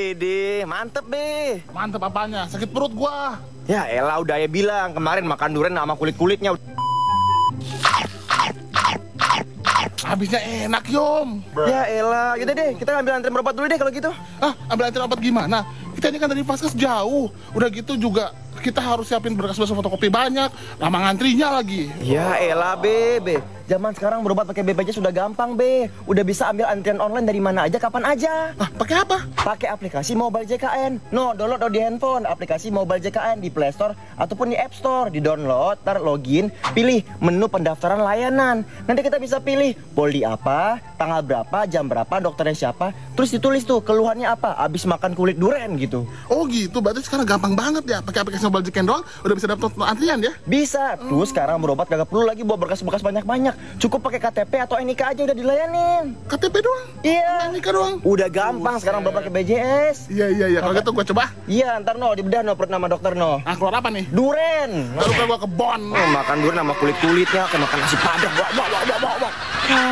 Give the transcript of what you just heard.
Wede, mantep be. Mantep apanya? Sakit perut gua. Ya elah udah ya bilang kemarin makan durian sama kulit-kulitnya. Habisnya enak, Yom. Ya elah, yaudah deh kita ambil antrean berobat dulu deh kalau gitu. Ah, ambil antrian obat gimana? Kita ini kan dari Vaskes jauh. Udah gitu juga kita harus siapin berkas-berkas fotokopi banyak. Lama ngantrinya lagi. Ya elah be. Zaman sekarang berobat pakai BPJS sudah gampang be. Udah bisa ambil antrian online dari mana aja kapan aja. Ah, pakai apa? Pakai aplikasi Mobile JKN. No, download di handphone aplikasi Mobile JKN di Play Store ataupun di App Store. Di download, login, pilih menu pendaftaran layanan. Nanti kita bisa pilih poli apa, tanggal berapa, jam berapa, dokternya siapa. Terus ditulis tuh keluhannya apa, abis makan kulit durian gitu. Oh gitu, berarti sekarang gampang banget ya. Pakai aplikasi Mobile JKN doang udah bisa daftar antrian ya? Bisa. Tuh sekarang berobat gak perlu lagi bawa berkas-berkas banyak-banyak. Cukup pakai KTP atau NIK aja udah dilayanin. KTP doang? Iya. NIK doang? Udah gampang sekarang berobat pakai BPJS. Iya. Kalau gitu gua coba. Iya, ntar no dibedah no perut nama dokter no. Ah, keluar apa nih? Duren. Lalu gua ke Bon. Makan durian sama kulit-kulitnya, kayak makan nasi padang. Wah.